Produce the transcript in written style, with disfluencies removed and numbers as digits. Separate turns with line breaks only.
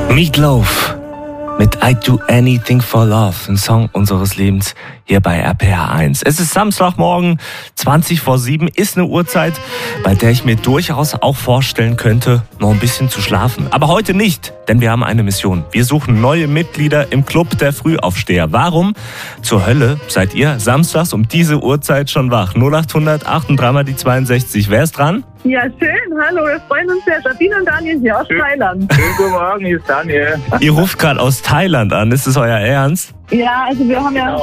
Meatloaf mit I Do Anything for Love, ein Song unseres Lebens hier bei RPR 1. Es ist Samstagmorgen, 7:20, ist eine Uhrzeit, bei der ich mir durchaus auch vorstellen könnte, noch ein bisschen zu schlafen. Aber heute nicht, denn wir haben eine Mission. Wir suchen neue Mitglieder im Club der Frühaufsteher. Warum zur Hölle seid ihr samstags um diese Uhrzeit schon wach? 0800 38 die 62. Wer ist dran?
Ja, schön. Hallo, wir freuen uns sehr. Sabine und Daniel hier aus Thailand.
Schönen guten Morgen, hier ist Daniel.
Ihr ruft gerade aus Thailand an. Ist es euer Ernst?
Ja, also wir haben ja